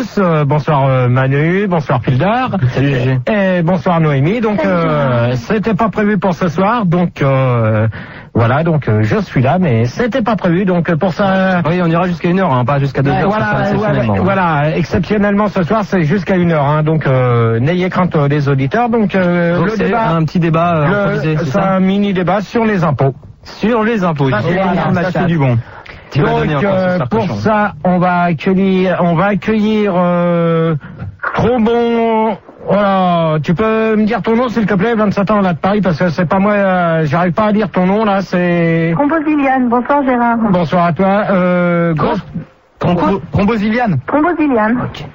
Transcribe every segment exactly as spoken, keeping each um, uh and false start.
Euh, bonsoir euh, Manu, bonsoir Pildar. Salut G G. Et bonsoir Noémie. Donc euh, c'était pas prévu pour ce soir, donc euh, voilà, donc euh, je suis là, mais c'était pas prévu, donc pour ça. Oui, on ira jusqu'à une heure, hein, pas jusqu'à deux heures. Voilà, ça, exceptionnellement. voilà, voilà, exceptionnellement ce soir c'est jusqu'à une heure, hein, donc euh, n'ayez crainte euh, les auditeurs. Donc, euh, donc le c'est débat, un petit débat euh, le, improvisé, c'est c'est ça un mini débat sur les impôts. Sur les impôts. Ça, J'ai voilà, ça, ça, c'est du bon. Tu vas Donc donner encore euh, ce pour cochon. ça, on va accueillir, on va accueillir euh, trop bon. Voilà, tu peux me dire ton nom s'il te plaît, vingt-sept ans là de Paris, parce que c'est pas moi, euh, j'arrive pas à dire ton nom là, c'est. Thrombosiliane, bonsoir Gérard. Bonsoir à toi. Euh, grosse. Trombo- Thrombosiliane. Thrombosiliane.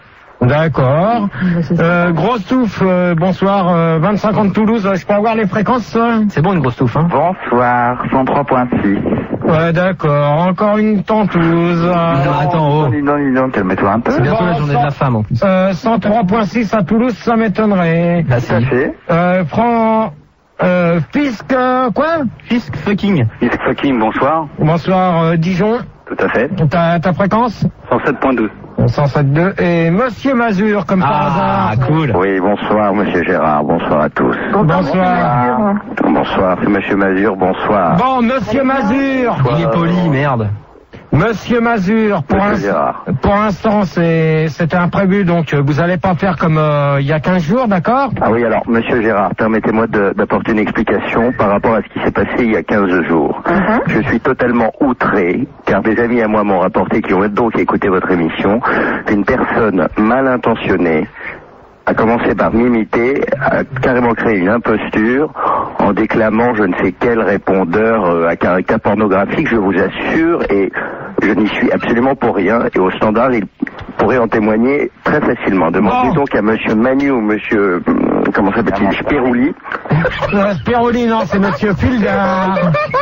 D'accord. Euh, grosse touffe, euh, bonsoir, euh, vingt-cinq ans de Toulouse, je peux avoir les fréquences euh C'est bon une grosse touffe, hein. Bonsoir, cent trois point six. Ouais, d'accord, encore une tentouze. Non, attends, oh. Non, non, non, calme-toi un peu. C'est bientôt la journée de la femme en plus. Euh, cent trois point six à Toulouse, ça m'étonnerait. Bah Tout à si. fait. Euh, Fran... Euh, Fisk, euh, quoi Fisk fucking. Yves Fucking, bonsoir. Bonsoir, euh, Dijon. Tout à fait. Ta, ta fréquence cent sept point douze. cent sept virgule deux. Et Monsieur Mazur, comme par Ah, hasard. cool. Oui, bonsoir, monsieur Gérard, bonsoir à tous. Bonsoir. Bonsoir, c'est monsieur Mazur, bonsoir. Bon, Monsieur Mazur. Il est poli, merde. Monsieur Mazur, pour, Monsieur un- Gérard. pour l'instant, c'est, c'était imprévu, donc euh, vous allez pas faire comme euh, il y a quinze jours, d'accord? Ah oui, alors, monsieur Gérard, permettez-moi de- d'apporter une explication par rapport à ce qui s'est passé il y a quinze jours. Je suis totalement outré, car des amis à moi m'ont rapporté, qui ont donc écouté votre émission, qu'une personne mal intentionnée a commencé par m'imiter, a carrément créé une imposture en déclamant je ne sais quel répondeur euh, à caractère pornographique, je vous assure, et je n'y suis absolument pour rien, et au standard, il pourrait en témoigner très facilement. Demandez Bon. donc à monsieur Manu ou monsieur, hum, comment s'appelle-t-il, Spirouli. Euh, Spiroli, non, c'est Monsieur Fildar.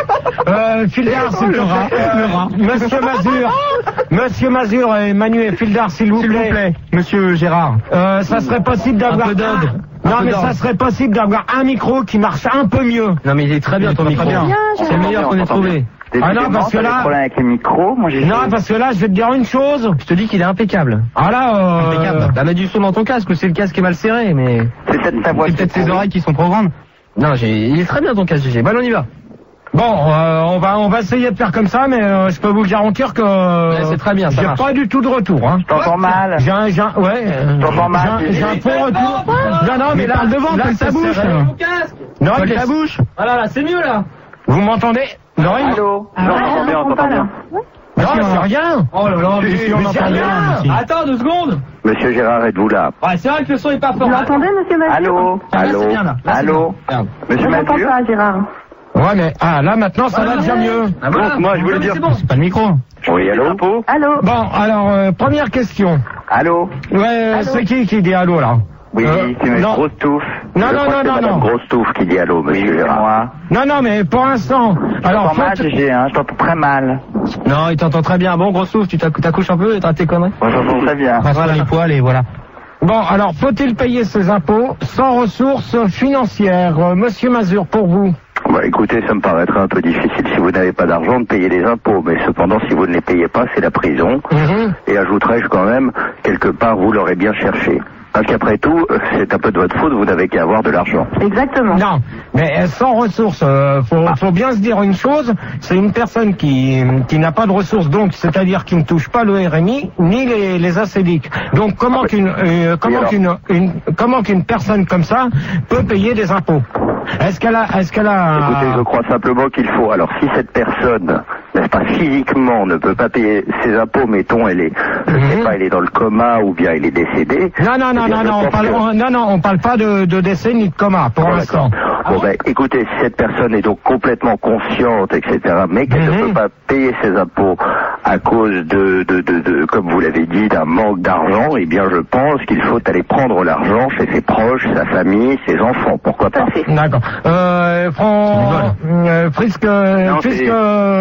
Euh, Fildar, c'est le rat. Le rat. Monsieur Mazur. Monsieur Mazur et Manu et Fildar, s'il vous plaît. Monsieur Gérard. Euh, ça serait possible d'avoir Un peu d'ordre. un- Non, Un peu mais d'ordre. ça serait possible d'avoir un micro qui marche un peu mieux. Non mais il est très bien Il est ton très micro. bien. C'est le meilleur qu'on ait trouvé. Ah non, parce que là- avec les micros, moi j'ai Non, parce que là, je vais te dire une chose. Je te dis qu'il est impeccable. Ah là, euh... Impeccable. Bah mets du son dans ton casque ou c'est le casque qui est mal serré, mais. C'est peut-être ta voix. C'est peut-être ses oreilles qui sont trop grandes. Non, j'ai... il est très bien ton casque G G. Bon, on y va. Bon, euh, on va on va essayer de faire comme ça, mais euh, je peux vous garantir que Ouais, c'est très bien, ça j'ai marche. pas du tout de retour. Hein. T'entends mal. J'ai un, j'ai un, ouais. euh, T'entends mal, j'ai un- J'ai un faux retour. Non, non, mais là, parle devant, là, colle c'est ta bouche. serré. Non, Colle mais- ta bouche. Voilà, là, c'est mieux là. Vous m'entendez? Non, il- Allô. Ah, Non, ouais, j'entends bien, on j'entends entend bien. non, c'est rien. Oh là là, Mais mais si, on mais entend c'est bien. rien. ici. Attends deux secondes. Monsieur Gérard, êtes-vous là? Ouais, c'est vrai que le son est pas fort. Vous l'entendez, monsieur Mazur? Allô. Ah, là, Allô. c'est bien, là. Là, c'est Allô. bien. Regarde. Je Monsieur n'entends Mazur. pas, Gérard. Ouais, mais ah là maintenant ça va déjà mieux. Ah, voilà. Donc, moi, je voulais Non, mais dire- c'est bon. C'est pas le micro. Oui, allô. Allô? Bon, alors euh, première question. Allô. Ouais, c'est qui qui dit allô là? Oui, Euh, c'est une non. grosse touffe. Non, Je non, crois non, que c'est non, madame non. Grosse touffe qui dit allô, monsieur Gérard. Moi. Non, non, mais pour l'instant. Alors, J'entends mal, faut- G G, hein, je t'entends très mal. Non, il t'entend très bien. Bon, gros souffle, tu t'accou- t'accouches un peu et t'as tes conneries. Moi, j'entends très bien. Passe-moi les poils et voilà. Bon, alors faut-il payer ses impôts sans ressources financières, euh, Monsieur Mazur, pour vous? Bah, écoutez, ça me paraîtrait un peu difficile si vous n'avez pas d'argent de payer les impôts, mais cependant, si vous ne les payez pas, c'est la prison. Mhm. Et ajouterais-je quand même, quelque part, vous l'aurez bien cherché. Parce qu'après tout, euh, c'est un peu de votre faute, vous n'avez qu'à avoir de l'argent. Exactement. Non, mais euh, sans ressources, euh, faut, faut bien se dire une chose, c'est une personne qui, qui n'a pas de ressources, donc c'est-à-dire qui ne touche pas le R M I ni les, les A C D I C. Donc comment Ah, qu'une euh, comment alors qu'une une, comment qu'une personne comme ça peut payer des impôts? Est-ce qu'elle a est-ce qu'elle a Écoutez, je crois simplement qu'il faut, alors si cette personne, n'est-ce pas, physiquement ne peut pas payer ses impôts, mettons, elle est, je ne sais Mhm. pas, elle est dans le coma ou bien elle est décédée. Non, non, non, eh bien, non, je non, on pense parle, que- on- non, non, on parle pas de, de décès ni de coma pour Bon, l'instant. d'accord. Bon, ben, écoutez, si cette personne est donc complètement consciente, et cetera, mais qu'elle Mhm. ne peut pas payer ses impôts à cause de, de, de, de comme vous l'avez dit, d'un manque d'argent, eh bien, je pense qu'il faut aller prendre l'argent chez ses proches, sa famille, ses enfants. Pourquoi pas? D'accord. Euh, Fran... euh, Frisk, euh, Non, Frisk, c'est- euh, Frisk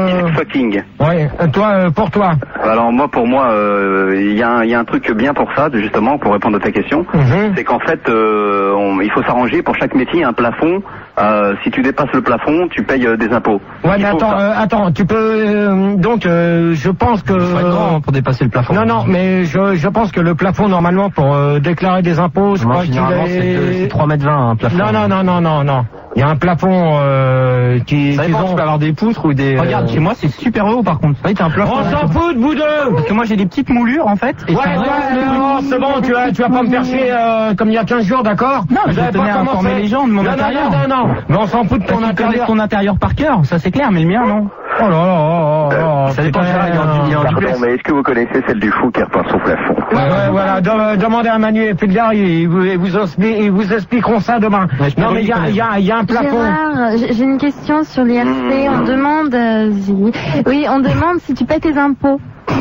fucking. Ouais, toi, euh, pour toi. Alors moi, pour moi, il euh, y, y a un truc bien pour ça, justement, pour répondre à ta question. Mm-hmm. C'est qu'en fait, euh, on, il faut s'arranger pour chaque métier, un plafond. Euh, si tu dépasses le plafond, tu payes euh, des impôts. Ouais, mais attends, euh, attends, tu peux euh, donc, euh, je pense que il faut être grand pour dépasser le plafond. Non, non, mais je, je pense que le plafond normalement pour euh, déclarer des impôts, je Moi, crois qu'il est... c'est trois mètres vingt un plafond. Non, non, non, non, non, non. Il y a un plafond euh, qui... Ça dépend, ont... tu peux avoir des poutres ou des... Regarde, chez moi c'est super haut par contre. Oui, t'as un plafond. On s'en fout de vous deux. Parce que moi j'ai des petites moulures en fait. Et ouais, ouais, non, c'est bon, tu vas, tu vas pas me faire chier euh, comme il y a quinze jours, d'accord? Non, je tenais à informer les gens de mon non, intérieur. Non, non, non, non, mais on s'en fout de ton intérieur. Ton intérieur par cœur, ça c'est clair, mais le mien non. Oh là là, oh là là, ça dépend, il y a un Pardon, mais est-ce que vous connaissez celle du fou qui repeint son plafond? Ouais, ouais, voilà, de, demandez à Manu et Fulgar, ils, ils, ils, vous, ils vous expliqueront ça demain. Ouais, non, mais il y a, y, a, y a un plafond. Gérard, j'ai une question sur l'I R C. On demande, euh, oui, on demande si tu paies tes impôts.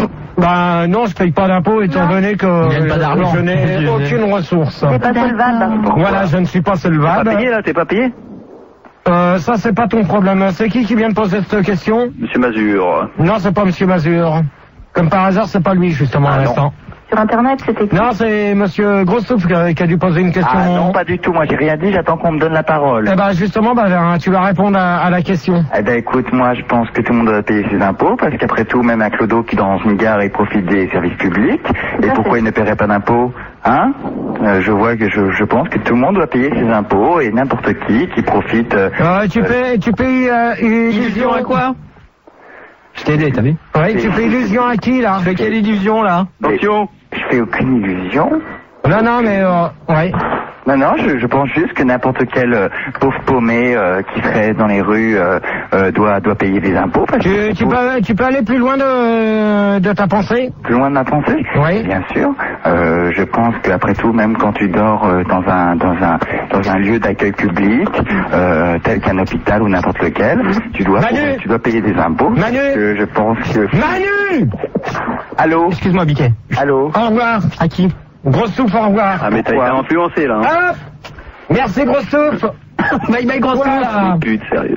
Ben non, je paye pas d'impôts étant donné que euh, je n'ai aucune ressource. T'es pas solvable. Voilà, je ne suis pas solvable. T'es pas payé là, t'es pas payé? Euh, ça c'est pas ton problème. C'est qui qui vient de poser cette question? Monsieur Mazur. Non, c'est pas Monsieur Mazur. Comme par hasard, c'est pas lui justement ah, à l'instant. Sur internet, c'était qui? Non, c'est Monsieur Grossouf qui a, qui a dû poser une question. Ah non, pas du tout. Moi, j'ai rien dit. J'attends qu'on me donne la parole. Eh ben justement, ben, tu vas répondre à, à la question. Eh ben écoute, moi, je pense que tout le monde doit payer ses impôts parce qu'après tout, même un clodo qui dans une gare, il profite des services publics. Et ça, pourquoi il ne paierait pas d'impôts? Hein euh, Je vois que je, je pense que tout le monde doit payer ses impôts et n'importe qui qui profite. Euh, euh, tu fais, tu payes euh, illusion à quoi? Je t'ai aidé, t'as vu? Oui, tu fais illusion à qui là? Tu fais quelle illusion là? Attention. Je fais aucune illusion. Non, non, mais euh, ouais. Non, non, je, je pense juste que n'importe quel euh, pauvre paumé euh, qui serait dans les rues euh, euh, doit doit payer des impôts. Parce tu, que tu, peux, tu peux aller plus loin de, de ta pensée? Plus loin de ma pensée? Oui. Bien sûr. Euh, je pense qu'après tout, même quand tu dors euh, dans un dans un dans un lieu d'accueil public, euh, tel qu'un hôpital ou n'importe lequel, tu dois Manu tu dois payer des impôts. Manu que je pense que. Manu. Allô. Excuse-moi, Biquet. Allô. Au revoir. À qui? Grosse souffle, au revoir. Ah mais t'as été influencé là. Hein. Hop. Merci grosse souffle. Bye bye grosse voilà. souffle. Pute, sérieux.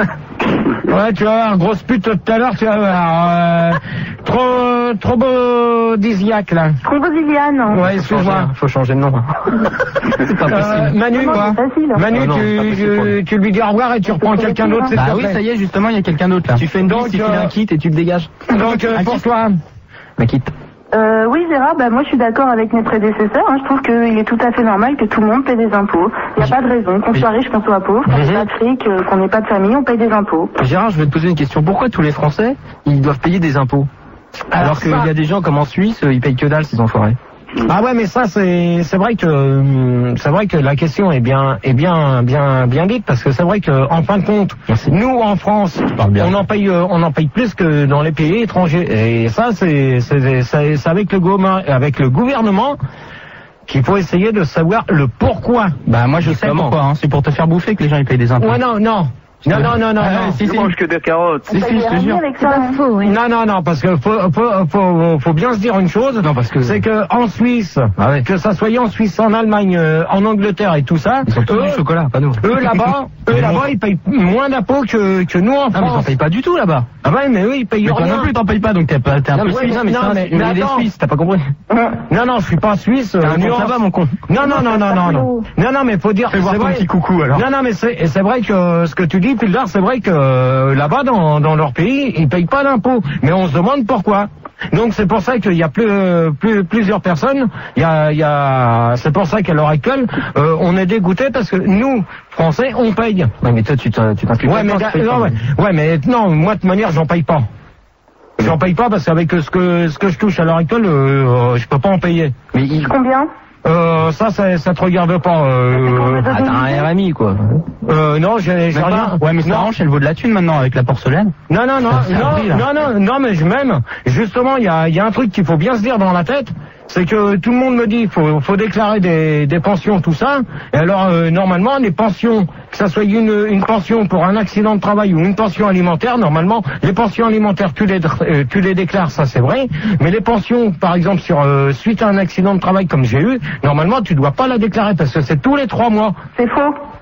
Ouais, tu vas voir, grosse pute tout à l'heure, tu vas voir. Euh, trop, trop beau disiaque là. Thrombosiliane. Ouais, excuse-moi. Faut changer de nom. C'est pas possible. Euh, Manu, quoi. Manu, non, non, tu, tu, tu lui dis au revoir et tu reprends quelqu'un d'autre, c'est Bah oui, ça y est, justement, il y a quelqu'un d'autre là. Tu fais une donc, il file un kit et tu te dégages. Donc, euh, pour toi. Un kit. Euh, oui, Gérard, bah, moi je suis d'accord avec mes prédécesseurs. Hein. Je trouve qu'il est tout à fait normal que tout le monde paie des impôts. Il n'y a pas de raison. Qu'on soit riche, qu'on soit pauvre, qu'on n'ait pas de fric, euh, qu'on n'ait pas de famille, on paye des impôts. Gérard, je vais te poser une question. Pourquoi tous les Français, ils doivent payer des impôts? Alors, Alors qu'il ça... y a des gens comme en Suisse, ils payent que dalle, ces enfoirés. Ah ouais, mais ça c'est c'est vrai que c'est vrai que la question est bien est bien bien bien dite parce que c'est vrai que en fin de compte, Merci. Nous en France, on en paye on en paye plus que dans les pays étrangers et ça c'est c'est c'est avec le gouvernement avec le gouvernement qu'il faut essayer de savoir le pourquoi. Bah moi je sais pourquoi, hein. C'est pour te faire bouffer que les gens ils payent des impôts. Ouais non non. Non, non, non, non, ah, non. Si, je si. mange que des carottes. Si, si, je te jure. C'est pas faux, oui. Non, non, non, parce que faut, faut, faut, faut bien se dire une chose. Non, parce que. C'est que en Suisse, ah ouais. que ça soit en Suisse, en Allemagne, euh, en Angleterre et tout ça. Ils ont tous du chocolat, pas nous. Eux là-bas, eux là-bas, ils payent moins d'impôts que, que nous en France. Ah, mais ils en payent pas du tout là-bas. Ah ouais, mais eux, ils payent mais rien. Toi non plus, t'en payes pas, donc t'es pas, t'es un non, peu mais, suisse. non, mais, non, mais, mais, mais des Suisses, t'as pas compris. Non, non, je suis pas suisse. T'es un con, ça va, mon con. Non, non, non, non, non, non. Non, non, mais faut dire. Fais voir ton petit coucou alors. Non, non, mais c'est, c'est vrai que ce que tu dis, Pildar, c'est vrai que là-bas, dans, dans leur pays, ils payent pas d'impôts. Mais on se demande pourquoi. Donc c'est pour ça qu'il y a plus, euh, plus, plusieurs personnes. Il y a, il y a, c'est pour ça qu'à l'heure actuelle, euh, on est dégoûté parce que nous, Français, on paye. Ouais, mais toi, tu t'inclus. Ouais, mais non, ouais, ouais, mais non, moi de toute manière, j'en paye pas. J'en paye pas parce qu'avec ce que ce que je touche à l'heure actuelle, euh, je peux pas en payer. Mais il... Combien? Euh, ça, ça, ça te regarde pas. Euh, ah, t'as un R M I, quoi. Euh, non, j'ai, j'ai rien. Ouais, mais ça arrange, elle vaut de la thune maintenant avec la porcelaine. Non, non, non, non, non, non, non, mais je même, justement, il y a, il y a un truc qu'il faut bien se dire dans la tête, c'est que tout le monde me dit, faut, faut déclarer des, des pensions, tout ça. Et alors, euh, normalement, les pensions, que ça soit une, une pension pour un accident de travail ou une pension alimentaire, normalement, les pensions alimentaires, tu les, euh, tu les déclares, ça c'est vrai. Mais les pensions, par exemple, sur euh, suite à un accident de travail comme j'ai eu, normalement, tu dois pas la déclarer parce que c'est tous les trois mois. C'est faux.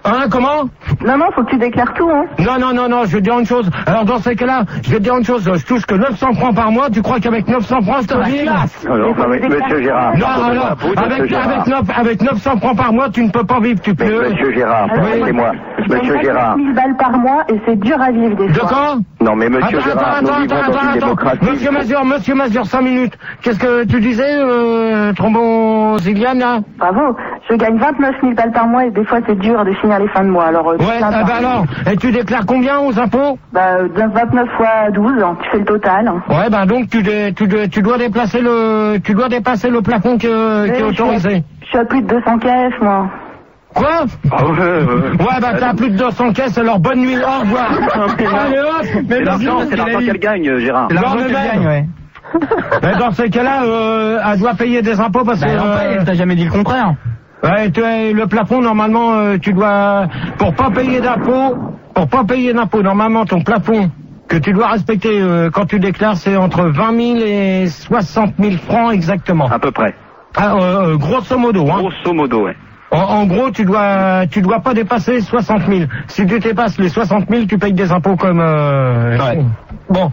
Hein, comment? Non, non, faut que tu déclares tout, hein. Non, non, non, non, je vais te dire une chose. Alors, dans ces cas-là, je vais te dire une chose. Je touche que neuf cents francs par mois. Tu crois qu'avec neuf cents francs, je te dis? Alors, non, mais, monsieur Gérard. Non, alors, avec, avec, neuf, avec neuf cents francs par mois, tu ne peux pas vivre, tu peux. Mais monsieur Gérard, permettez-moi. Monsieur Gérard. mille balles par mois et c'est dur à vivre des fois. De quand? Non, mais monsieur attends, Gérard, attends, nous attends, vivons attends, dans une attends. démocratie. Monsieur Mazur, monsieur Mazur, cinq minutes. Qu'est-ce que tu disais, euh, Trombon Ziliane, là? Bravo. Je gagne vingt-neuf mille balles par mois et des fois c'est dur de finir les fins de mois. Alors, euh, ouais, ah bah alors, et tu déclares combien aux impôts? Bah, vingt-neuf fois douze, tu fais le total. Ouais, bah donc tu, dé, tu, dé, tu dois déplacer le, tu dois dépasser le plafond que, qui est autorisé. Je suis à plus de deux cents caisses, moi. Quoi? Ah ouais, ouais. Ouais, bah t'as plus de deux cents caisses, alors bonne nuit, au revoir. Allez hop. Mais l'argent, c'est l'argent qu'elle gagne, Gérard. C'est l'argent qu'elle gagne, ouais. Mais dans ces cas-là, euh, elle doit payer des impôts parce bah, que... Non, euh, elle t'a jamais dit le contraire. Ouais, tu, le plafond, normalement, euh, tu dois... Pour pas payer d'impôts, pour pas payer d'impôts, normalement, ton plafond que tu dois respecter euh, quand tu déclares, c'est entre vingt mille et soixante mille francs exactement. À peu près. Ah, euh, grosso modo, hein. Grosso modo, ouais. En, en gros, tu dois, tu dois pas dépasser soixante mille. Si tu dépasses les soixante mille, tu payes des impôts comme. Euh, ouais. Bon.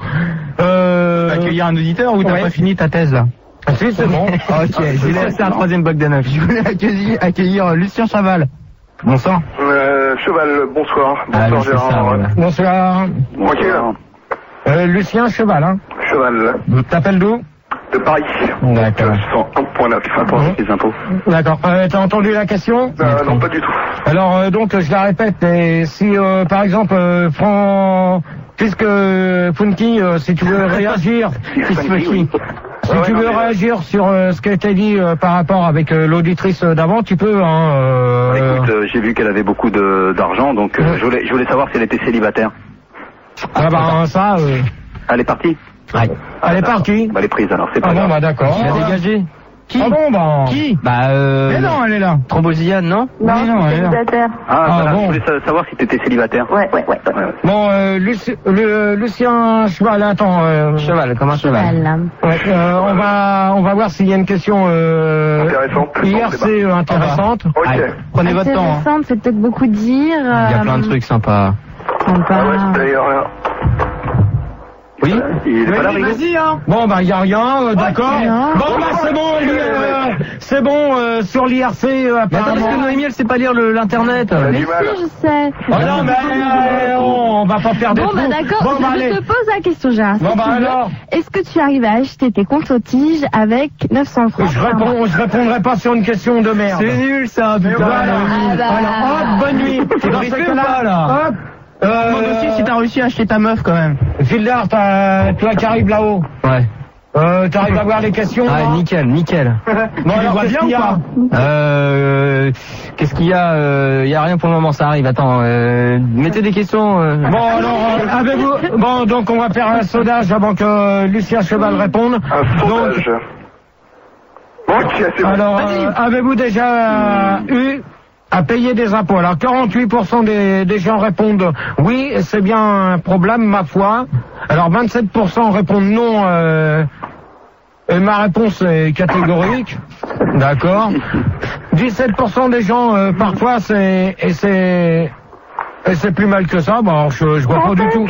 Euh... Tu vas accueillir un auditeur ou t'as ouais. pas fini ta thèse là? Ah, si, c'est bon. Ok, j'ai laissé un troisième Bogdanov. Je voulais accueillir, accueillir Lucien Chaval. Bonsoir. Euh, Cheval, bonsoir. Bonsoir ah, Gérard. Ça, ouais. Bonsoir. Tranquille. Euh, Lucien Cheval, hein. Cheval. T'appelles d'où? De Paris. D'accord. cent un virgule neuf, rapport avec les impôts. D'accord. Euh, T'as entendu la question? euh, Non, pas du tout. Alors, euh, donc, je la répète. Et si, euh, par exemple, euh, Fran... Puisque Funky, euh, si tu veux réagir... Funky, Si ouais, tu non, veux mais... réagir sur euh, ce qui a été dit euh, par rapport avec euh, l'auditrice d'avant, tu peux. Hein, euh... Écoute, euh, j'ai vu qu'elle avait beaucoup de d'argent, donc euh, ouais. je voulais je voulais savoir si elle était célibataire. Ah bah ça. Euh... Elle est partie. Ouais. Elle est partie. Bah, elle est prise alors, c'est pas ah grave. bon bah d'accord. Il a dégagé. Qui? Ah bon bah. Qui? Bah euh. Mais non, elle est là. Trombosiane, non? Non, oui, non, je suis elle est là. célibataire. Ah, Ah, voilà, bon. je voulais sa- savoir si t'étais célibataire. Ouais, ouais, ouais. ouais. Ouais, ouais. Bon, euh, Luci... le, Lucien Cheval, attends. Euh... Cheval, comment cheval? Cheval. Ouais, euh, on va, on va voir s'il y a une question euh, Intéressante. I Non, R c'est C euh, intéressante. Ok. Allez, prenez votre temps. Hein. Intéressante, c'est peut-être beaucoup de dire. Il y a plein de trucs sympas. Sympa. Ah ouais, c'est d'ailleurs là. Oui. Il est pas là, Rigo? Vas-y, hein. Bon bah y a rien, euh, d'accord. non. Bon bah c'est bon, euh, c'est bon euh, sur l'I R C euh, Mais attends, apparemment. parce que Noémie, elle sait pas lire le- l'internet. Elle a Mais du si, mal. je sais. Oh non mais euh, on va pas perdre Bon, des bah trous. d'accord, Bon bah je allez. te pose la question, Gérard. si Bon bah tu veux. alors. Est-ce que tu arrives à acheter tes conto-tiges avec neuf cents francs Je par mois? réponds, je répondrai pas sur une question de merde. C'est nul ça, putain. Voilà. Ah bah. Alors hop, bonne nuit. T'es Dans briefé ces ou cas-là, pas, là hop. Euh, Demande aussi si t'as réussi à acheter ta meuf quand même. Gildard, t'as- toi qui arrives là-haut. Ouais. Euh, t'arrives à voir les questions? Ah, là nickel, nickel. Bon alors vois qu'est-ce bien qu'il y ou a? pas Euh, qu'est-ce qu'il y a euh, Il y a rien pour le moment, ça arrive. Attends, euh, mettez des questions. Euh... Bon alors, euh, avez-vous... Bon, donc on va faire un sondage avant que euh, Lucien Cheval réponde. Un sondage. Donc, Ok, c'est bon. alors, euh, avez-vous déjà euh, eu à payer des impôts? Alors, quarante-huit pour cent des, des gens répondent oui, c'est bien un problème, ma foi. Alors, vingt-sept pour cent répondent non. Euh, et ma réponse est catégorique. D'accord. dix-sept pour cent des gens, euh, parfois, c'est... Et c'est... Et c'est plus mal que ça. Bon, alors, je, je vois pas du tout.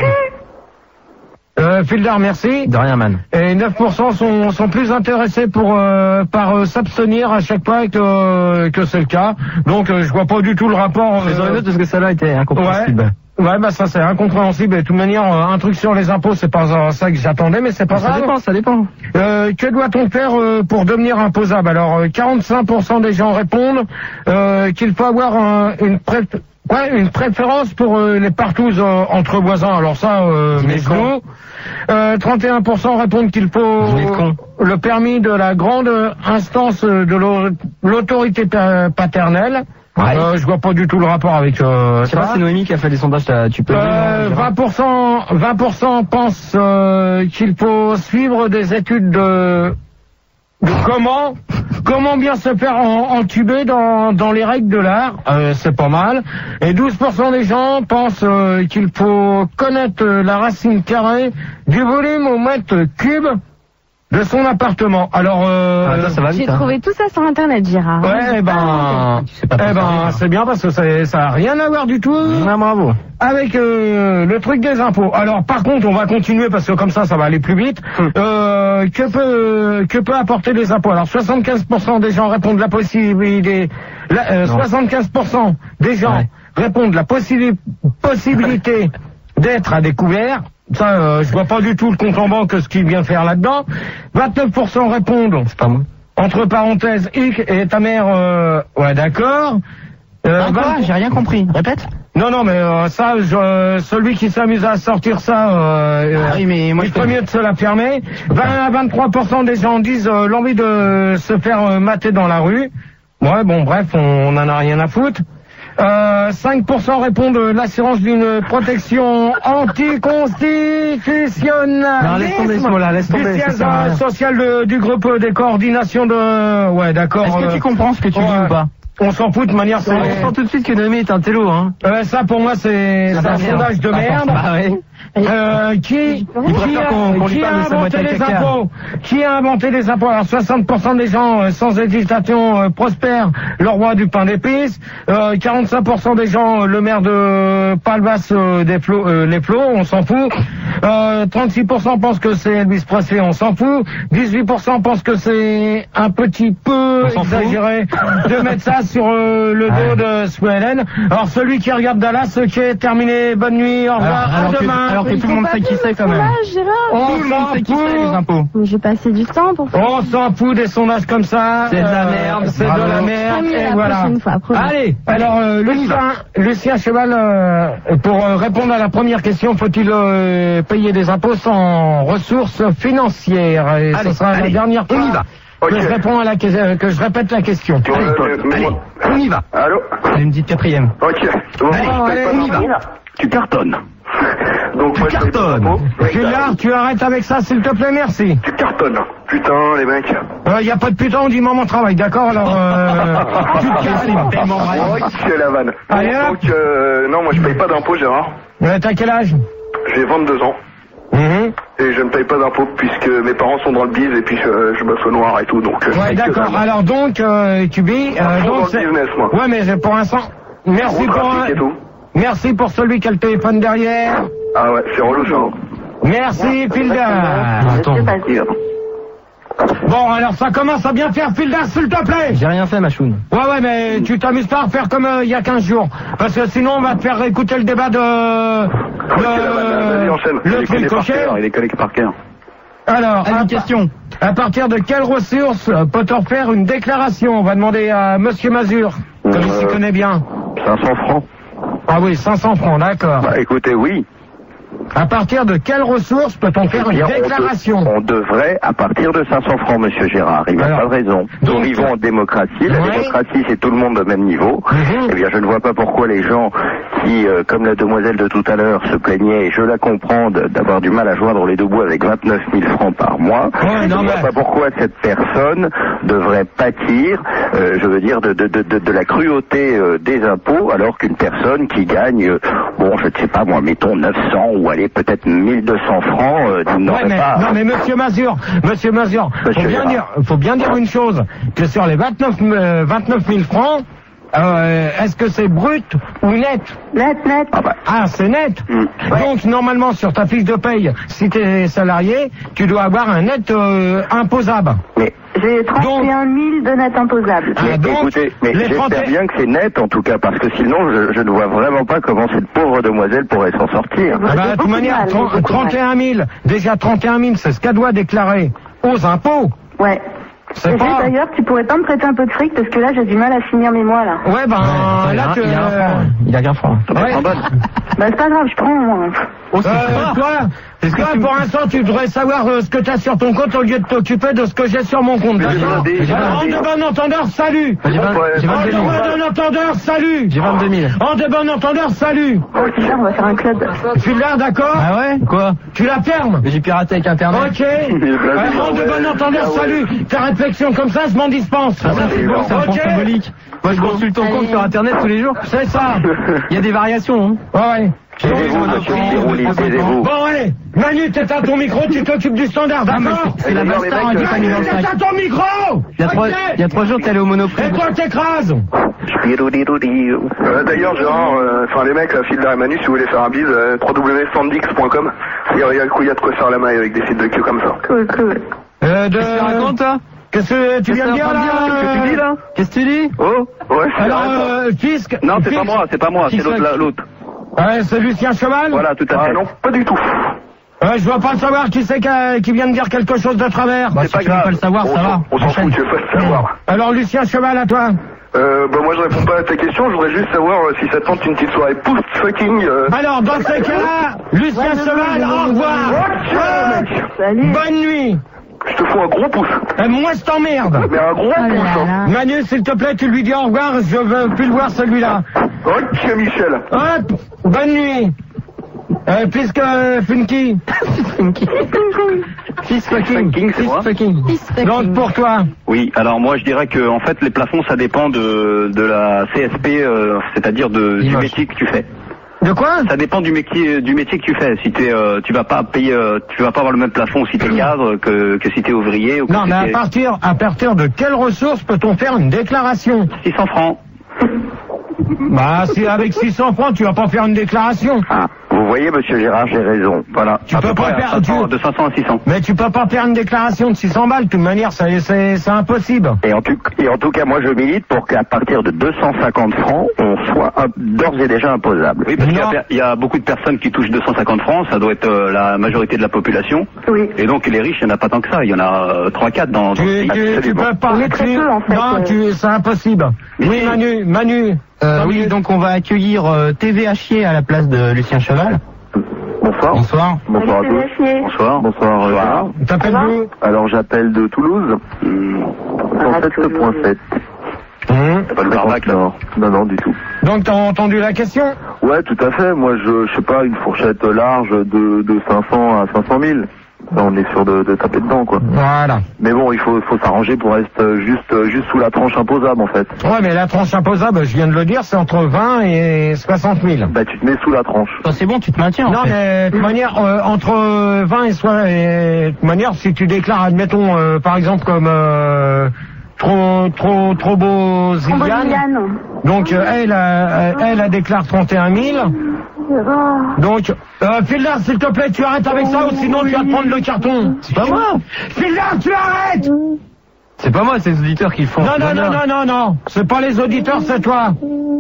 Euh, Fildar, merci. De rien, man. Et neuf pour cent sont, sont plus intéressés pour euh, par euh, s'abstenir à chaque fois que, que c'est le cas. Donc euh, je vois pas du tout le rapport. Les Euh, autres parce que celle-là était incompréhensible. ouais, ouais, bah ça c'est incompréhensible. Et de toute manière, euh, un truc sur les impôts, c'est pas euh, ça que j'attendais, mais c'est pas Ça grave. dépend, ça dépend. Euh, que doit-on faire euh, pour devenir imposable? Alors, euh, quarante-cinq pour cent des gens répondent euh, qu'il faut avoir un- une, pré- ouais, une préférence pour euh, les partous euh, entre voisins. Alors ça, euh, mais nous, euh, trente et un pour cent répondent qu'il faut Il est con. le permis de la grande instance de l'au- l'autorité pa- paternelle. Ouais. Euh, je vois pas du tout le rapport avec euh, Je sais pas, ça. c'est Noémie qui a fait des sondages, t'as- tu peux le Euh, dire, vingt pour cent, vingt pour cent pensent euh, qu'il faut suivre des études de, de comment, comment bien se faire en, entuber dans, dans les règles de l'art. Euh, c'est pas mal. Et douze pour cent des gens pensent euh, qu'il faut connaître euh, la racine carrée du volume au mètre cube. de son appartement. Alors, euh, Ah, ça, ça va J'ai vite. hein. trouvé tout ça sur internet, Gérard. ouais, eh ben, Tu sais pas eh tout ben, ça, c'est bien parce que ça, ça a rien à voir du tout Ah, bravo. avec euh, le truc des impôts. Alors, par contre, on va continuer parce que comme ça, ça va aller plus vite. Euh, que peut que peut apporter les impôts? Alors, soixante-quinze pour cent des gens répondent la possibilité. La, euh, Non. soixante-quinze pour cent des gens Ouais. répondent la possi- possibilité d'être à découvert. Ça, euh, je vois pas du tout le compte en banque, ce qu'il vient faire là-dedans. vingt-neuf pour cent répondent, C'est pas moi. entre parenthèses, Hic et ta mère, euh, ouais, d'accord. Euh, Ah, quoi vingt- J'ai rien compris. Répète. non, non, mais euh, ça, je, euh, celui qui s'amuse à sortir ça, euh, Ah oui, mais moi, il je ferait te- mieux de se la fermer. vingt à vingt-trois pour cent des gens disent euh, l'envie de se faire euh, mater dans la rue. Ouais, bon, bref, on, on en a rien à foutre. Euh, cinq pour cent répondent euh, l'assurance d'une protection anticonstitutionnelle. Non, laisse tomber ce mot-là, laisse tomber, Du ça siège sert à rien. social de- du groupe des coordinations de... Ouais, d'accord. Est-ce que euh, tu comprends ce que tu dis ouais. ou pas? On s'en fout de manière... On sent tout de suite que Noémie est un télo, hein. Euh, ça, pour moi, c'est c'est un sondage de merde. Bah ouais. Euh, qui, Il qui, préfère a, qu'on- qu'on lui qui a parle de sa inventé boîte à les caca. impôts? Qui a inventé les impôts? Alors, soixante pour cent des gens, euh, sans hésitation, euh, prospèrent le roi du pain d'épices. Euh, quarante-cinq pour cent des gens, euh, le maire de Palvas euh, des Flots, euh, les Flots, on s'en fout. Euh, trente-six pour cent pensent que c'est Elvis Presley, on s'en fout. dix-huit pour cent pensent que c'est un petit peu On s'en fout. exagéré de mettre ça sur euh, le dos de Swellen. Alors, celui qui regarde Dallas, qui est terminé, bonne nuit, au revoir, Alors, à alors que- demain. alors que tout le monde sait qui c'est quand même. Ah, Gérard. On Tout le monde s'en sait qui c'est les fout. impôts. Mais j'ai passé du temps pour faire. On s'en fout des sondages comme ça. C'est de la Euh, merde. C'est Bravo. de la merde. Promis, Et la voilà. prochaine fois, promis. Allez, alors euh, Lucien, Lucien Cheval, euh, pour euh, répondre à la première question, faut-il euh, payer des impôts sans ressources financières? Et Allez, ce sera la allez, dernière fois on y va. que Ok. je réponds à la que, euh, que je répète la question. Tu vois, Allez, euh, mais allez, moi- on y va. Allô? Allez, une petite quatrième. Ok. Donc, Allez, je paye allez, pas on y d'impôts. Tu cartonnes. Donc, moi, je paye pas cartonnes. d'impôts. Gilard, tu arrêtes avec ça, s'il te plaît, merci. Tu cartonnes. Putain, les mecs. Il euh, n'y a pas de putain, on dit moment travail, d'accord? Alors, euh, tu te casses. Ok, la vanne. Allez, hop. Donc, euh, non, moi, je paye pas d'impôts, Gérard. Euh, T'as quel âge? J'ai vingt-deux ans. Mhm. Et je ne paye pas d'impôts puisque mes parents sont dans le biz et puis je, je bosse au noir et tout, donc... euh, je Ouais, paye que d'accord. dalle. Alors donc, euh, tu vis. À Euh, fond donc dans le c'est- business, moi. Ouais, mais pour l'instant, merci Gros pour trafic un- et tout. merci pour celui qui a le téléphone derrière. Ah ouais, c'est relou, ça. hein. Merci, Filda. Attends. C'est pas sûr. Bon, alors ça commence à bien faire, Filda, s'il te plaît. J'ai rien fait, Machoun. Ouais, ouais, mais tu t'amuses pas à faire comme euh, il y a quinze jours. Parce que sinon, on va te faire écouter le débat de... Ok, la vanne, vas-y, enchaîne. le Il est collé truc par coché. cœur, il est collé par cœur. Alors, Allez, à, une question. à partir de quelles ressources peut-on faire une déclaration? On va demander à Monsieur Mazur, comme il s'y Euh. connaît bien. cinq cents francs. Ah oui, cinq cents francs, d'accord. Bah écoutez, oui. À partir de quelles ressources peut-on faire Eh une bien, on, déclaration? de- on devrait, à partir de cinq cents francs, monsieur Gérard, il n'a Alors, pas de raison. donc, Nous vivons en démocratie, la ouais. démocratie c'est tout le monde au même niveau. Mhm. Eh bien, je ne vois pas pourquoi les gens qui, euh, comme la demoiselle de tout à l'heure, se plaignaient, et je la comprends, de- d'avoir du mal à joindre les deux bouts avec vingt-neuf mille francs par mois. Ouais, je non, ne vois mais- pas pourquoi cette personne devrait pâtir, euh, je veux dire, de, de, de, de, de la cruauté euh, des impôts, alors qu'une personne qui gagne, euh, bon, je ne sais pas moi, mettons neuf cents ou allez peut-être mille deux cents francs, euh, n'aurait Ouais, mais, pas... non, mais Monsieur Mazur, Monsieur Mazur, faut Monsieur bien Gérard. dire, faut bien dire une chose, que sur les vingt-neuf, euh, vingt-neuf mille francs, euh, est-ce que c'est brut ou net? Net, net. Ah bah, Ah, c'est net. Mm. Donc, normalement, sur ta fiche de paye, si tu es salarié, tu dois avoir un net euh, imposable. mais... J'ai trente et un mille de net imposables. Ah, Mais donc, écoutez, mais les j'espère trente et- bien que c'est net en tout cas, parce que sinon je, je ne vois vraiment pas comment cette pauvre demoiselle pourrait s'en sortir. Ah bah, de toute beaucoup de manière, mal, trente- beaucoup de trente et un mille, déjà trente et un mille, c'est ce qu'elle doit déclarer aux impôts. Ouais. C'est Et pas... d'ailleurs, tu pourrais pas me prêter un peu de fric parce que là, j'ai du mal à finir mes mois là. Ouais, ben, il, là, a, tu... il a un franc. Il a qu'un franc. Ouais. Bah c'est pas grave, je prends moi. Euh, toi, toi, pour l'instant, tu devrais savoir euh, ce que tu as sur ton compte au lieu de t'occuper de ce que j'ai sur mon compte. Mais j'ai D'accord. demandé, j'ai Alors, en demandé. de bon entendeur, salut. J'ai vingt- j'ai En vingt-deux de mille. bon entendeur, salut. J'ai vingt-deux mille. En de bon entendeur, salut. Oh, c'est ça, on va faire un club. Tu l'as, d'accord? Ah ouais? Quoi? Tu la fermes? Mais j'ai piraté avec Internet. Ok. Euh, en de bon entendeur, salut. Ta réflexion comme ça, je m'en dispense. Ah, ça, c'est bon, c'est un fonds Ok. symbolique. Moi, je consulte ton compte sur Internet tous les jours. C'est ça. Il y a des variations, hein. Ouais, ouais. Taisez-vous, monsieur Girouli, taisez-vous. Bon, allez, Manu, t'éteins ton micro, tu t'occupes du standard, d'accord? C'est la Bastard, hein, Manu, t'éteins ton micro! Il y a trois, il y a trois jours, t'es allé au Monoprix. Et toi, t'écrases! Euh, D'ailleurs, Gérard, euh, enfin les mecs, la file derrière Manu, si vous voulez faire un bise, euh, w w w point sandix point com. Il y a, il y a il y a de quoi faire la maille avec des sites de queue comme ça. Cool, cool. Euh, de... Qu'est-ce que tu racontes, toi? Qu'est-ce que tu viens de dire, là? Qu'est-ce que tu dis, là? Qu'est-ce que tu dis? Oh, ouais, c'est Alors, vrai, ça. euh, Fisk... Non, c'est pas Fisk- moi, c'est pas moi, c'est Fisk- l'autre, là, l'autre. Ouais, c'est Lucien Cheval? Voilà, tout à fait. Ah non, pas du tout. Ouais, je veux pas le savoir qui c'est qui, qui vient de dire quelque chose de travers. Bah, si tu veux pas le savoir, on ça s'en- va. On s'en fout, tu veux pas le savoir. Alors, Lucien Cheval, à toi. Euh, bah moi je réponds pas à ta question, je voudrais juste savoir euh, si ça te tente une petite soirée post-fucking... Euh... Alors, dans ces cas-là, Lucien Cheval, au revoir. Ok, Salut. Bonne nuit. je te fous un gros pouce. Et moi, je t'emmerde. Mais un gros Oh là pouce, hein. là. Manu, s'il te plaît, tu lui dis au revoir, je veux plus le voir celui-là. Ok, Michel. Hop, bonne nuit. Euh, puisque euh, Funky. Fils fucking. Fucking, c'est Fils moi. fucking. Fils fucking. Donc pour toi. Oui, alors moi je dirais que en fait les plafonds ça dépend de, de la C S P, euh, c'est-à-dire de, du Image. métier que tu fais. De quoi? Ça dépend du métier du métier que tu fais. Si t'es, euh, tu vas pas payer, euh, tu vas pas avoir le même plafond si t'es cadre que, que si t'es ouvrier ou que Non, si mais à t'es partir, à partir de quelles ressources peut-on faire une déclaration? six cents francs. Bah, si avec six cents francs, tu vas pas faire une déclaration. Ah, vous voyez, monsieur Gérard, j'ai raison. Voilà. Tu à peux peu pas près faire- à cinq cents, tu- de cinq cents à six cents. Mais tu peux pas faire une déclaration de six cents balles, de toute manière, ça- c'est c'est impossible. Et en, tout, et en tout cas, moi, je milite pour qu'à partir de deux cent cinquante francs, on soit un- d'ores et déjà imposable. Oui, parce qu'il y a Non. per- il y, a beaucoup de personnes qui touchent deux cent cinquante francs, ça doit être euh, la majorité de la population. Oui. Et donc les riches, il n'y en a pas tant que ça. Il y en a trois quatre dans, dans Tu, ce pays. tu, tu Absolument. peux parler Très tu- peu, en fait, Non, euh. tu, c'est impossible. Oui, Manu, Manu. Euh, cinq oui, minutes. donc on va accueillir euh, T V à chier à la place de Lucien Cheval. Bonsoir. Bonsoir. Bonsoir à Salut, tous. Félachier. Bonsoir. Bonsoir. euh, Gérard. T'appelles Ça va d'où? Alors, j'appelle de Toulouse. cent sept point sept. Hum. Pas le barbac là. Non, non, non, du tout. Donc t'as entendu la question? Ouais, tout à fait. Moi, je, je sais pas, une fourchette large de, de cinq cents à cinq cent mille. Ça, on est sûr de, de taper dedans, quoi. Voilà. Mais bon, il faut, faut s'arranger pour rester juste, juste sous la tranche imposable, en fait. Ouais, mais la tranche imposable, je viens de le dire, c'est entre vingt et soixante mille. Bah, tu te mets sous la tranche. Toi, c'est bon, tu te maintiens. en Non, fait. mais de toute manière, euh, entre vingt et soixante, et de toute manière, si tu déclares, admettons, euh, par exemple, comme euh, trop, trop, trop beau Ziliane, Liliane. donc euh, elle, euh, elle, elle déclare trente et un mille. Donc, euh, Fildar, s'il te plaît, tu arrêtes avec ça ou sinon tu vas te prendre le carton. C'est pas moi. Fildar, tu arrêtes. C'est pas moi, c'est les auditeurs qui le font. Non, non, non, non, non, non, c'est pas les auditeurs, c'est toi.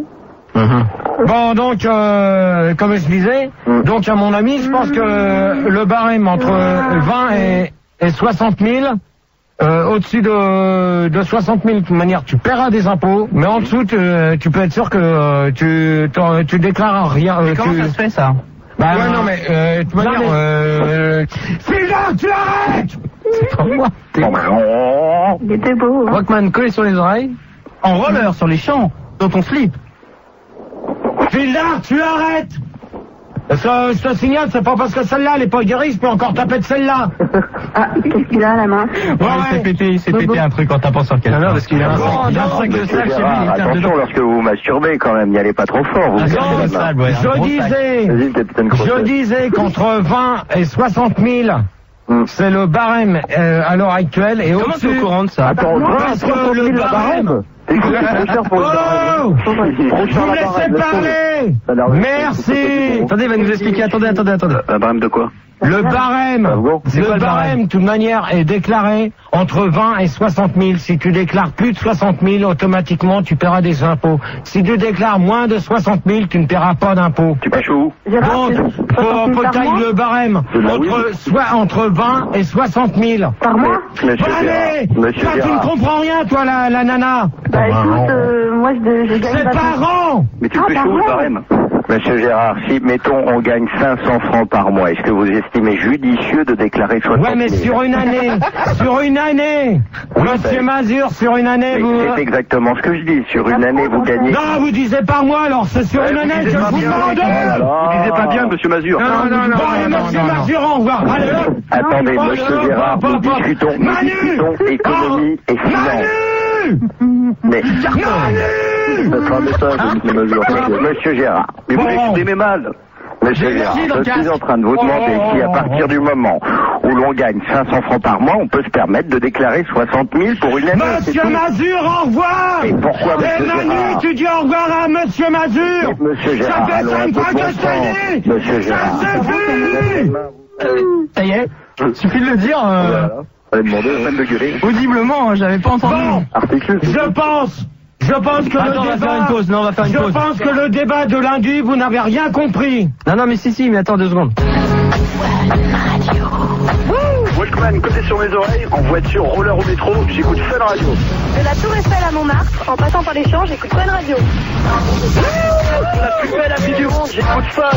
Bon, donc, euh, comme je disais, donc à mon avis, je pense que le barème entre vingt et, et soixante mille, euh, au-dessus de, de soixante mille, de toute manière, tu paieras des impôts, mais en dessous, tu, tu peux être sûr que euh, tu, t'en- tu déclares rien. euh, Comment tu... ça se fait, ça? Bah ouais, non, mais, euh, de toute Non, manière, mais- euh... Fildar, tu arrêtes. C'est pas moi. T'es Il était beau. Hein. Rockman collé sur les oreilles, en roller sur les champs, dans ton slip. Fildar, tu arrêtes. Parce que euh, je te signale, c'est pas parce que celle-là, elle est pas guérie, je peux encore taper de celle-là. Ah, qu'est-ce qu'il a à la main? Ouais, il s'est pété, il s'est pété un truc en tapant sur quelqu'un. Non, non, parce qu'il a un sac, il a un sac de Monsieur sable chez lui, Gérard, il était un attention, dedans. lorsque vous vous masturbez, quand même, n'y allez pas trop fort. Vous Ah, cassez non, la le main. sable, ouais, un Je gros sac. disais, Vas-y, capitaine je Crochet. disais qu'entre vingt et soixante mille, Hmm. c'est le barème euh, à l'heure actuelle et Comment tu es au-dessus. au courant de ça? Attends, Parce que le barème. Écoute, c'est trop cher pour le Oh, barème. vous Trop cher me la laissez barème, laisse parler. Ça a l'air de- Merci. Attendez, il va nous expliquer. Attendez, attendez, attendez. Un barème de quoi? Le barème, Ah bon C'est quoi le le barème barème, de toute manière, est déclaré entre vingt et soixante mille. Si tu déclares plus de soixante mille, automatiquement, tu paieras des impôts. Si tu déclares moins de soixante mille, tu ne paieras pas d'impôts. Tu pêches où? Gérard, Donc, c'est faut, soixante mille faut par tailler mois le barème De la entre, oui. soit entre vingt et soixante mille. Par mois? Monsieur Allez, Gérard, monsieur toi, tu ne Gérard. comprends rien, toi, la, la nana. Bah écoute, euh, moi je, je gagne C'est pas par an. Mais tu Ah, pêches par où le mois. barème? Monsieur Gérard, si, mettons, on gagne cinq cents francs par mois, est-ce que vous estimez judicieux de déclarer soixante mille? Ouais, mais sur une année, sur une année, Monsieur Mazur, sur une année, Mais vous... c'est exactement ce que je dis. Sur une année, vous gagnez... Non, vous disiez par mois, alors c'est sur une année que je vous demande. Vous disiez pas bien, monsieur Mazur. Non, non, non, non, allez, Monsieur Mazur, au revoir. Allez, hop. Attendez, Non, monsieur hop, Gérard, hop, nous hop, hop. discutons, nous Manu. discutons économie et finance. Manu. Mais... Manu. Ça sera un message, monsieur Mazur. Monsieur Gérard. Mais vous Bon. l'exprimez mal. Monsieur Gérard, je suis en train de vous demander oh, si à partir du moment où l'on gagne cinq cents francs par mois, on peut se permettre de déclarer soixante mille pour une année. Monsieur Mazur, au revoir. Et pourquoi, Monsieur Gérard? Manu, tu dis au revoir à Monsieur Mazur. Et Monsieur Gérard, ça fait cinq fois que je te dis. Monsieur Gérard. Ça suffit. Ça y est, suffit de le dire. Euh... Voilà. Allez demander la peine de gueuler. Audiblement, j'avais pas entendu. Bon, article. Je pense. Je pense que Attends, le on débat... va faire une pause. Non, on va faire une je pause. pense que le débat de lundi, vous n'avez rien compris. Non, non, mais si, si, mais attends deux secondes. Walkman côté sur mes oreilles, en voiture, roller au métro, j'écoute Fun Radio. De la Tour Eiffel à Montmartre, en passant par les champs, j'écoute Fun Radio. La plus belle amie du monde, j'écoute Fun.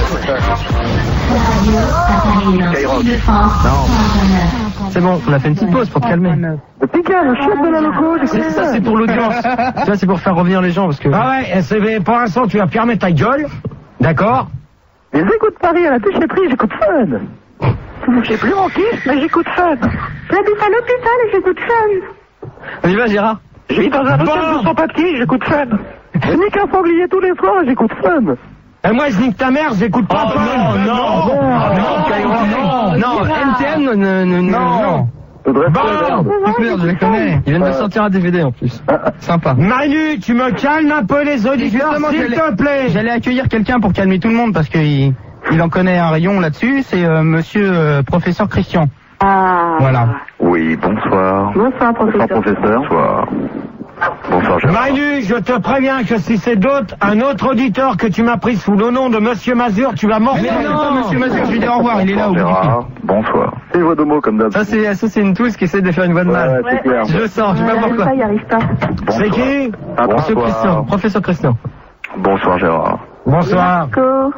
C'est bon, on a fait une petite pause pour te calmer. Le Picard, le chef de la loco, c'est, ça c'est pour l'audience. Ça c'est pour faire revenir les gens parce que... Ah ouais, c'est, pour l'instant tu vas fermer ta gueule, d'accord? Mais j'écoute Paris à la déchetterie, j'écoute Fun. J'ai plus mon kiff, mais j'écoute Fun. J'habite à l'hôpital et j'écoute Fun. On y va Gérard? Je vis dans un hôtel Bon. de sans papier, j'écoute Fun. Je nique un sanglier tous les soirs, j'écoute Fun. Et moi je nique ta mère, j'écoute pas Oh, Fun. non, non, non, non, non, non, N T M, non, non, non. Bon, Toute merde, je les connais. Ils viennent de sortir un D V D en plus. Sympa. Manu, tu me calmes un peu les auditeurs, s'il te plaît. J'allais accueillir quelqu'un pour calmer tout le monde parce qu'il il en connaît un rayon là-dessus. C'est euh, monsieur euh, professeur Christian. Ah. Voilà. Oui, bonsoir. Bonsoir, professeur. Bonsoir, professeur. Bonsoir. Bonsoir, Gérard. Manu, je te préviens que si c'est d'autres, un autre auditeur que tu m'as pris sous le nom de Monsieur Mazur, tu vas morfler. Mais non, non, monsieur Mazur, je lui dis au revoir, il est là au bout du fil. Gérard, bonsoir. C'est une voix de mots comme d'hab. Ça c'est, ça c'est une touche qui essaie de faire une voix de mal. Ouais, c'est clair. Je le sens, je sais pas pourquoi. Il arrive pas, il arrive pas. C'est qui? Monsieur Christian, professeur Christian. Bonsoir, Gérard. Bonsoir. Marco.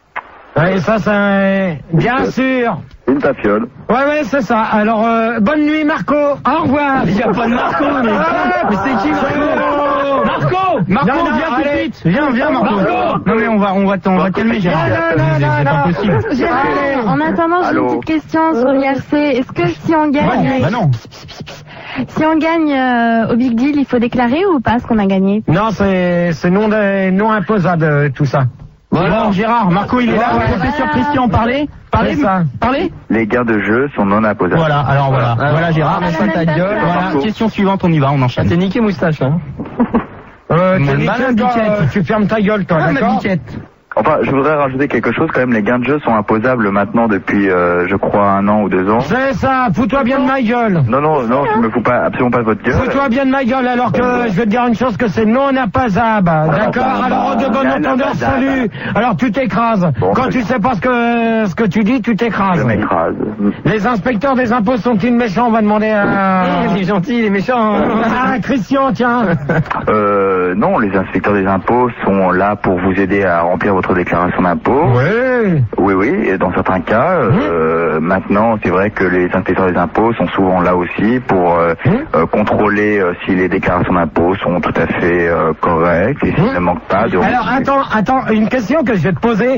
Et ça, c'est... Bien sûr. Une tafiole. Ouais, ouais, c'est ça. Alors, euh, bonne nuit, Marco. Au revoir. Il n'y a pas de Marco, mais, mais c'est qui Marco? Marco Marco, Non, non, viens tout de allez. suite. Viens, viens, Marco. Marco. Non, mais on va, on va, on va calmer Gérard. Non, non, C'est- non, C'est pas non. possible. Gérard, en attendant, j'ai Allô. une petite question sur l'I R C. Est-ce que si on gagne, Bah non. si on gagne euh, au Big Deal, il faut déclarer ou pas ce qu'on a gagné? Non, c'est, c'est non, de- non imposable, euh, tout ça. Bon, Gérard, Marco, il est là. Ouais. Professeur Christian, parlez. Parlez, C'est ça. parlez. Les gains de jeu sont non imposables. Voilà, alors voilà. Voilà, Gérard, Ah, mets pas la ta même gueule. personne. Voilà, question suivante, on y va, on enchaîne. T'es niqué moustache, là. Euh, Mon t'es niqué, malin toi, biquette. euh, tu fermes ta gueule, toi, Ah, ma d'accord? biquette. Enfin, je voudrais rajouter quelque chose quand même. Les gains de jeu sont imposables maintenant depuis, euh, je crois, un an ou deux ans. C'est ça, fous-toi bien de ma gueule. Non, non, non, je me fous pas, absolument pas de votre gueule. Fous-toi bien de ma gueule, alors que je vais te dire une chose, que c'est non imposable. D'accord? bah, Alors, de bon bah, entendeur, bah, salut. Alors, tu t'écrases. Bon, Quand bah, tu sais pas ce que, ce que tu dis, tu Je t'écrases. m'écrase. Les inspecteurs des impôts sont-ils méchants? On va demander à... Il est gentil, il est méchant. Ah, Christian, tiens. Euh, non, les inspecteurs des impôts sont là pour vous aider à remplir votre déclaration d'impôt. Oui. Oui, oui, et dans certains cas, euh, maintenant, c'est vrai que les inspecteurs des impôts sont souvent là aussi pour euh, euh, contrôler euh, si les déclarations d'impôts sont tout à fait euh, correctes et s'il ne manque pas de... Alors, attends, attends, une question que je vais te poser.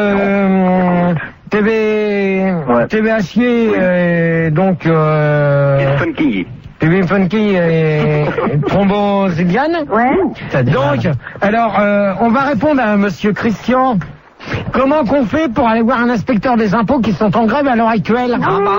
Euh, T V... Ouais. T V à chier, euh, donc... Euh, Funky. T V Funky et Thrombosiliane. Ouais. Donc, alors, euh, on va répondre à Monsieur Christian. Comment qu'on fait pour aller voir un inspecteur des impôts qui sont en grève à l'heure actuelle? Ah, bah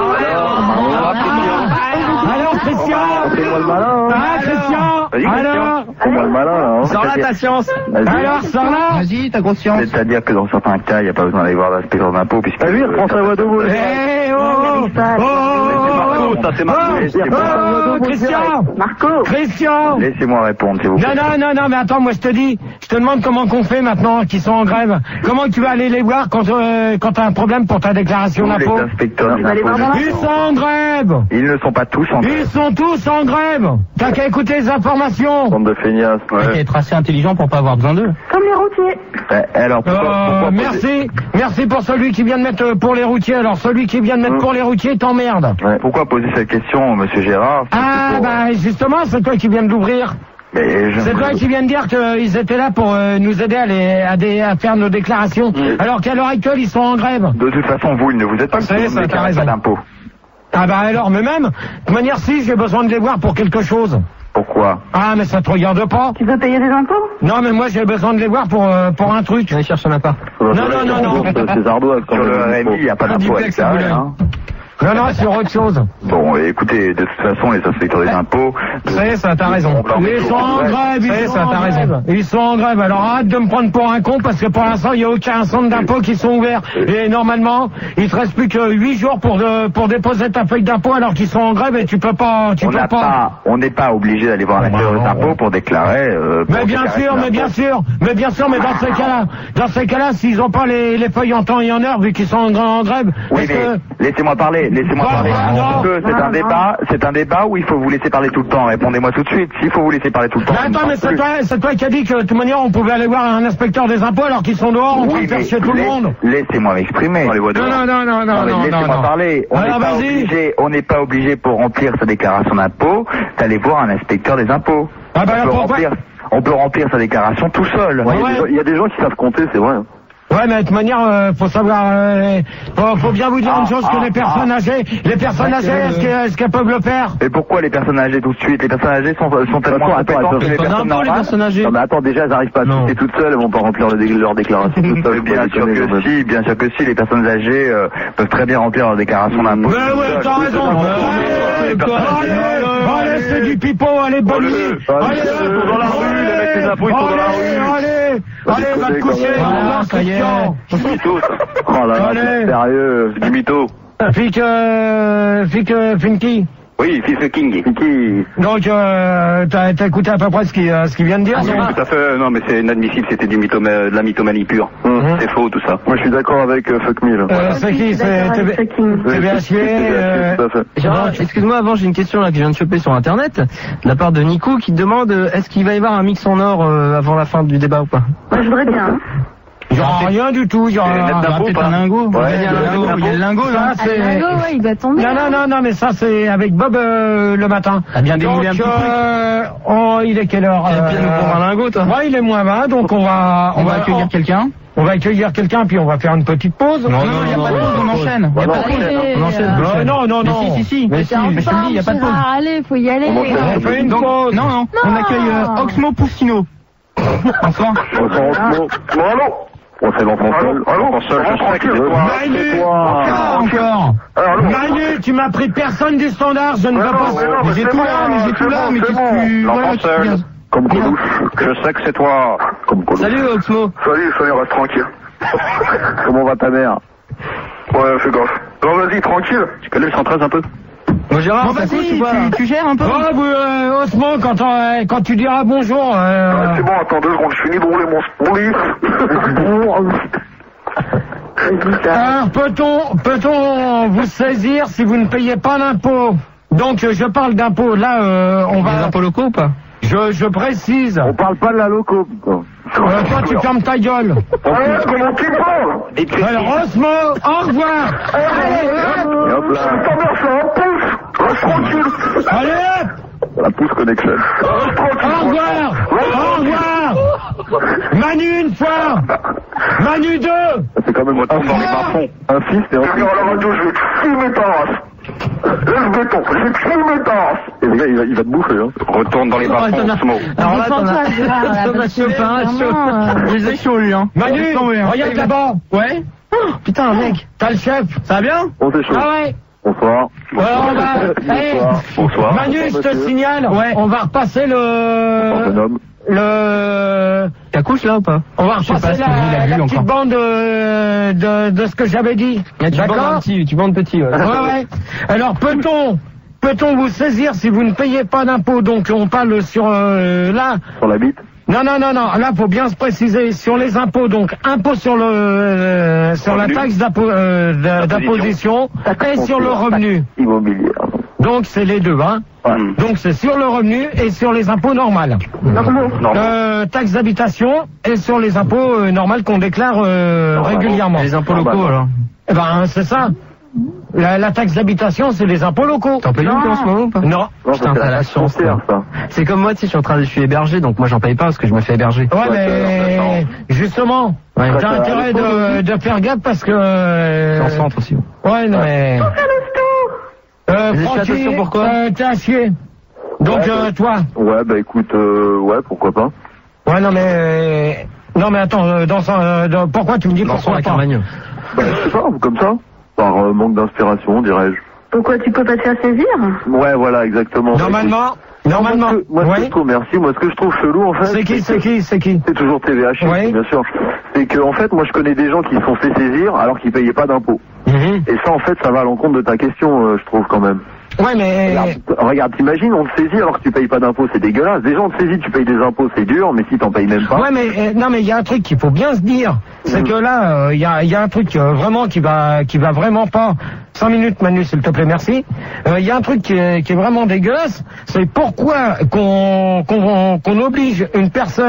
alors, Christian. Fais-moi le malin, hein. Ah, Christian. Vas-y, Christian. Alors. Fais-moi le malin, là. hein. Sors là ta science. Vas-y. Alors, sors là. Vas-y, ta conscience. C'est-à-dire que dans certains cas, il n'y a pas besoin d'aller voir l'inspecteur d'impôts puisque... Ah oui, François Wadobo. Eh, oh, oh, Marco, ça c'est Marco. oh, oh, Christian. Marco. Christian. Laissez-moi répondre, s'il vous plaît. Non, non, non, non, mais attends, moi je te dis, je te demande comment qu'on fait maintenant, qu'ils sont en grève. Comment tu vas aller les voir quand, euh, quand t'as un problème pour ta déclaration Tous les d'impôt? inspecteurs des Vous allez voir impôts, dans Ils sont en grève. ils ne sont pas tous en Ils sont tous en grève. T'as qu'à écouter les informations. bande de feignasses. Faut être assez intelligent pour pas avoir besoin d'eux. Comme les routiers. Eh, alors, pourquoi, Euh, pourquoi poser- merci, merci pour celui qui vient de mettre euh, pour les routiers. Alors celui qui vient de mettre Hum. pour les routiers t'emmerde. Ouais, pourquoi poser cette question, monsieur Gérard? C'est Ah pour- bah justement, c'est toi qui viens de l'ouvrir. Mais je- C'est toi qui viens de dire qu'ils étaient là pour euh, nous aider à, les, à, des- à faire nos déclarations. Oui. Alors qu'à l'heure actuelle, ils sont en grève. De toute façon, vous, ils ne vous êtes pas C'est vous ça, ne t'as déclarez raison. pas d'impôt. Ah bah alors, mais même, de toute manière, si j'ai besoin de les voir pour quelque chose. Pourquoi? Ah, mais ça te regarde pas. Tu veux payer des impôts? Non, mais moi j'ai besoin de les voir pour, euh, pour un truc. Allez, cherche un appart. Non, non, non, non. C'est ardoise. Sur le R M I, il n'y a pas d'impôt à déclarer, hein. Non, non, sur autre chose. Bon, écoutez, de toute façon, les inspecteurs des impôts... C'est ça, t'as raison. Ils sont en grève, ils sont en grève. Ils sont en grève. Alors arrête de me prendre pour un con parce que pour l'instant, il n'y a aucun centre d'impôt qui sont ouverts. Et normalement, il te reste plus que huit jours pour, de, pour déposer ta feuille d'impôt alors qu'ils sont en grève et tu peux pas... Tu on peux pas... pas. On n'est pas obligé d'aller voir l'inspecteur des impôts pour déclarer... Euh, pour mais bien déclarer sûr, mais bien sûr, mais bien sûr, mais dans ces cas-là, dans ces cas-là, s'ils n'ont pas les, les feuilles en temps et en heure vu qu'ils sont en, en grève... Oui, mais que... laissez-moi parler, laissez-moi parler. C'est un débat, c'est un débat où il faut vous laisser parler tout le temps. Répondez-moi tout de suite. S'il faut vous laisser parler tout le temps. Mais attends, mais c'est toi, c'est toi qui as dit que de toute manière on pouvait aller voir un inspecteur des impôts alors qu'ils sont dehors en train de faire chier tout le monde. Laissez-moi m'exprimer. Non, non, non, non, non, non. Laissez-moi parler. On n'est pas obligé, on n'est pas obligé pour remplir sa déclaration d'impôt d'aller voir un inspecteur des impôts. Ah bah là, pourquoi? On peut remplir sa déclaration tout seul. Il y a des gens qui savent compter, c'est vrai. Ouais, mais de toute manière, euh, faut savoir, euh, faut, faut bien vous dire ah, une chose, ah, que les personnes ah, âgées, les personnes âgées, est-ce qu'elles, est-ce qu'elles peuvent le faire? Et pourquoi les personnes âgées tout de suite? Les personnes âgées sont, sont tellement compétentes que les personnes normales. Les personnes âgées. Non, mais attends, déjà, elles n'arrivent pas à toutes toutes seules, elles vont pas remplir leur déclaration toutes seules. Bien sûr que si, bien sûr que si, les personnes âgées euh, peuvent très bien remplir leur déclaration d'impôt. Mais ouais, t'as raison. Allez, c'est du pipeau, allez, bonne nuit. Allez, ils sont dans la rue, les mecs des impôts, ils sont dans la rue. Allez, allez, va te coucher. Ça y est. Oh là là, c'est sérieux, c'est du mytho. Fick, euh, Fick, euh, Finky. Oui, fils de King. Finky. Donc, euh, t'as, t'as écouté à peu près ce qu'il, euh, ce qu'il vient de dire? Ah, non, tout à fait, non, mais c'est inadmissible, c'était du mytho, de la mythomanie pure. Mmh. C'est faux, tout ça. Moi, je suis d'accord avec euh, Fuck Me, là. Euh, c'est qui? C'est T V H P, euh... tout à fait. Gérard, excuse-moi, avant, j'ai une question là que je viens de choper sur Internet, de la part de Nico, qui demande, euh, est-ce qu'il va y avoir un mix en or euh, avant la fin du débat ou pas? Moi, je voudrais bien. Il n'y aura rien du tout, il y aura peut-être un lingot. Ouais, il y a le lingot, là. C'est... Le lingot, ouais, il va tomber. Non, non, non, non, mais ça, c'est avec Bob euh, le matin. T'as bien déroulé un petit euh, oh, il est quelle heure? Il euh, bien nous prendre un lingot, toi. Ouais, il est moins vingt, donc on va... On, on va accueillir on, quelqu'un. On va accueillir quelqu'un, puis on va faire une petite pause. Non, non, il n'y a pas de pause, on enchaîne. Il n'y a pas de pause, on enchaîne. Non, non, non. Si, si, si. Mais si, mais je te le dis, il n'y a pas de pause. Allez, faut y aller. On fait une pause. Non, non, on accueille Oxmo Poussino. Bonsoir. Bonsoir, Oxmo. On fait l'enfant seul. L'enfant seul, je sais que c'est toi. C'est toi. Encore. Manu, tu m'as pris personne du standard, je ne veux pas... Mais j'ai tout là, mais j'ai tout là, mais qu'est-ce que tu... L'enfant seul. Comme Coluche. Je sais que c'est toi. Comme Coluche. Salut Oxmo. Salut, salut, reste tranquille. Comment va ta mère? Ouais, fais gaffe. Non, vas-y, tranquille. Tu connais le cent treize un peu? Bon, Gérard, bon, vas-y, tu, tu, tu gères un peu? Oh, vous, euh, Osmo, quand, euh, quand tu diras bonjour... Euh... Ouais, c'est bon, attends deux secondes, je finis de rouler mon, mon livre. Alors, peut-on, peut-on vous saisir si vous ne payez pas l'impôt? Donc, je parle d'impôt, là, euh, on va... Les impôts locaux ou pas? Je, je précise. On parle pas de la loco, putain. Euh, toi, tu fermes ta gueule. Ouais, comment tu parles? Alors, Osmo, au revoir. Et hop là. Reste tranquille. Allez. La pouce connection. Au revoir. Au revoir. Manu une fois. Manu deux. C'est quand même un dans les bas-fonds. Un fils et un fils. Je vais à la radio, je vais te filmer ta race. Laisse béton, je vais te filmer ta race. Et le gars, il va, il va te bouffer, hein. Retourne dans les bas-fonds, Osmo. Alors là, t'en as... Les actions, lui, hein. Manu, regarde là-bas. Ouais. Putain, mec. T'as le chef. Ça va bien? On t'est chaud. Ah ouais. Bonsoir. Alors, on va... Hey. Bonsoir. Manu, je te signale. Ouais. On va repasser le... Le... T'as couche là ou pas? On va repasser la, la petite bande de, de, de ce que j'avais dit. D'accord? Tu bandes petit, ouais. Ouais, ouais. Alors, peut-on... Peut-on vous saisir si vous ne payez pas d'impôt? Donc, on parle sur... Euh, là... Sur la bite? Non, non, non, non. Là, faut bien se préciser sur les impôts. Donc, impôt sur le euh, sur la taxe d'impo, euh, d'imposition et sur le revenu. Immobilier. Donc, c'est les deux, hein. Ouais. Donc, c'est sur le revenu et sur les impôts normales. Normal. Euh, taxe d'habitation et sur les impôts euh, normales qu'on déclare euh, régulièrement. Les impôts locaux, alors. Eh ben, c'est ça. La, la taxe d'habitation, c'est les impôts locaux. T'en payes une en ce moment ou pas? Non. Putain, t'as la chance, ça. C'est comme moi, tu sais, je suis en train de, je suis hébergé, donc moi j'en paye pas parce que je me fais héberger. Ouais, mais, justement, ouais, t'as intérêt de, de faire gaffe parce que... Euh... C'est en centre aussi. Ouais, non, mais... Euh, Francky, pourquoi euh, t'es à chier. Donc, Ouais, euh, bah- toi. Ouais, bah écoute, euh, ouais, pourquoi pas. Ouais, non, mais... euh, Non, mais attends, euh, dans, son- euh, dans- pourquoi tu me dis pourquoi pas? Bah, je sais pas, comme ça. Par euh, manque d'inspiration, dirais-je. Pourquoi tu peux pas te faire saisir? Ouais, voilà, exactement. Normalement, Bah, normalement. écoute, Moi, ce que, moi, ce que je trouve, merci, moi, ce que je trouve chelou, en fait. C'est qui, c'est qui, c'est qui? C'est toujours T V H, Oui. bien sûr. C'est que, en fait, moi, je connais des gens qui se sont fait saisir alors qu'ils payaient pas d'impôts. Mhm. Et ça, en fait, ça va à l'encontre de ta question, euh, je trouve, quand même. Ouais, mais... Regarde, regarde, t'imagines, on te saisit alors que tu payes pas d'impôts, c'est dégueulasse. Déjà, on te saisit, tu payes des impôts, c'est dur, mais si t'en payes même pas... Ouais, mais euh, non, mais il y a un truc qu'il faut bien se dire, c'est Mhm. que là, il y, a, y a un truc euh, vraiment qui va, qui va vraiment pas. Cinq minutes, Manu, s'il te plaît, merci. Il y a un truc qui est, qui est vraiment dégueulasse, c'est pourquoi qu'on qu'on qu'on oblige une personne